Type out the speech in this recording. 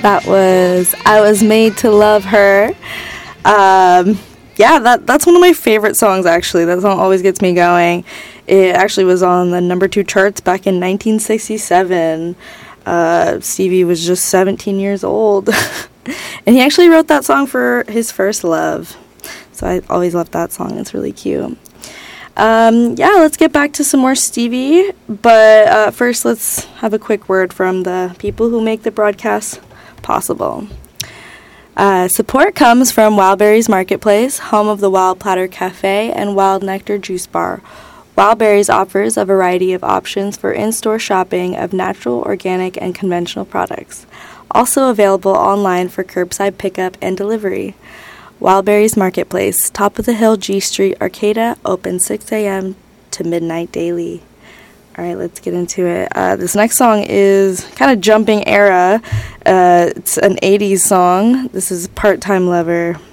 That was I Was Made to Love Her. That's one of my favorite songs, actually. That song always gets me going. It actually was on the number 2 charts back in 1967. Stevie was just 17 years old. And he actually wrote that song for his first love. So I always loved that song. It's really cute. Let's get back to some more Stevie. But first, let's have a quick word from the people who make the broadcast possible. Support comes from Wildberries Marketplace, home of the Wild Platter Cafe and Wild Nectar Juice Bar. Wildberries offers a variety of options for in-store shopping of natural, organic, and conventional products. Also available online for curbside pickup and delivery. Wildberries Marketplace, top of the hill, G Street, Arcata, open 6 a.m. to midnight daily. All right, let's get into it. This next song is kind of jumping era. It's an 80s song. This is Part-Time Lover